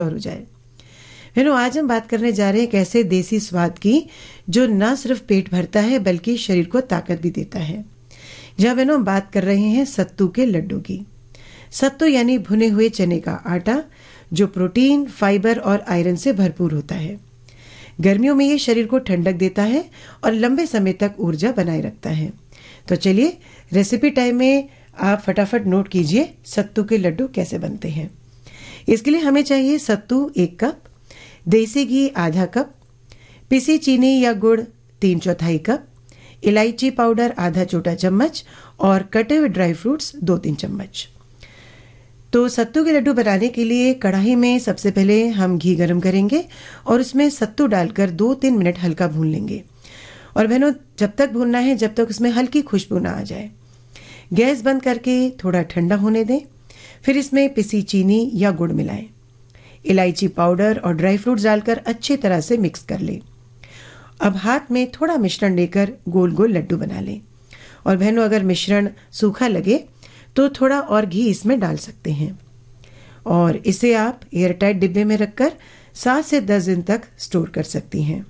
हो जाए। बहनों, आज हम बात करने जा रहे हैं एक ऐसे देसी स्वाद की जो न सिर्फ पेट भरता है बल्कि शरीर को ताकत भी देता है। जहाँ बहनों हम बात कर रहे हैं सत्तू के लड्डू की। सत्तू यानी भुने हुए चने का आटा जो प्रोटीन, फाइबर और आयरन से भरपूर होता है। गर्मियों में ये शरीर को ठंडक देता है और लंबे समय तक ऊर्जा बनाए रखता है। तो चलिए रेसिपी टाइम में आप फटाफट नोट कीजिए सत्तू के लड्डू कैसे बनते हैं। इसके लिए हमें चाहिए सत्तू 1 कप, देसी घी आधा कप, पिसी चीनी या गुड़ 3/4 कप, इलायची पाउडर आधा छोटा चम्मच और कटे हुए ड्राई फ्रूट्स 2-3 चम्मच। तो सत्तू के लड्डू बनाने के लिए कढ़ाई में सबसे पहले हम घी गरम करेंगे और उसमें सत्तू डालकर 2-3 मिनट हल्का भून लेंगे। और बहनों, जब तक भूनना है जब तक उसमें हल्की खुशबू ना आ जाए। गैस बंद करके थोड़ा ठंडा होने दें। फिर इसमें पिसी चीनी या गुड़ मिलाएं। इलायची पाउडर और ड्राई फ्रूट्स डालकर अच्छी तरह से मिक्स कर लें। अब हाथ में थोड़ा मिश्रण लेकर गोल गोल लड्डू बना लें। और बहनों, अगर मिश्रण सूखा लगे तो थोड़ा और घी इसमें डाल सकते हैं और इसे आप एयरटाइट डिब्बे में रखकर 7 से 10 दिन तक स्टोर कर सकती हैं।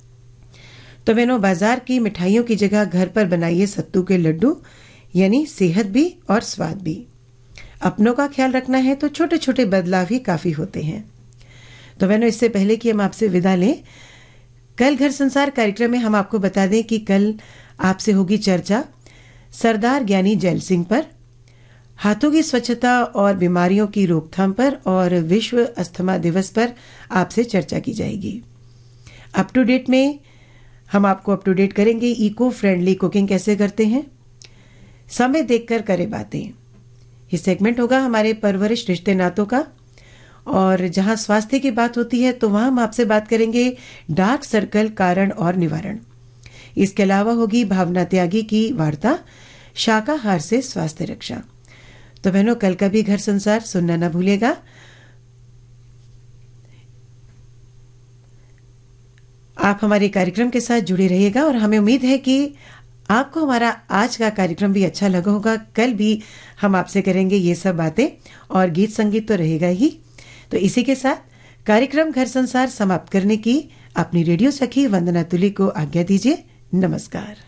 तो बहनों, बाजार की मिठाइयों की जगह घर पर बनाइए सत्तू के लड्डू, यानी सेहत भी और स्वाद भी। अपनों का ख्याल रखना है तो छोटे छोटे बदलाव ही काफी होते हैं। तो बहनों, इससे पहले कि हम आपसे विदा लें, कल घर संसार कार्यक्रम में हम आपको बता दें कि कल आपसे होगी चर्चा सरदार ज्ञानी जैल सिंह पर, हाथों की स्वच्छता और बीमारियों की रोकथाम पर और विश्व अस्थमा दिवस पर आपसे चर्चा की जाएगी। अप टू डेट में हम आपको अप टू डेट करेंगे इको फ्रेंडली कुकिंग कैसे करते हैं। समय देखकर करें बातें, ये सेगमेंट होगा हमारे परवरिश रिश्ते नातों का। और जहां स्वास्थ्य की बात होती है तो वहां हम आपसे बात करेंगे डार्क सर्कल कारण और निवारण। इसके अलावा होगी भावना त्यागी की वार्ता शाकाहार से स्वास्थ्य रक्षा। तो बहनों, कल का भी घर संसार सुनना ना भूलिएगा। आप हमारे कार्यक्रम के साथ जुड़े रहिएगा और हमें उम्मीद है कि आपको हमारा आज का कार्यक्रम भी अच्छा लगा होगा। कल भी हम आपसे करेंगे ये सब बातें और गीत संगीत तो रहेगा ही। तो इसी के साथ कार्यक्रम घर संसार समाप्त करने की अपनी रेडियो सखी वंदना तुली को आज्ञा दीजिए। नमस्कार।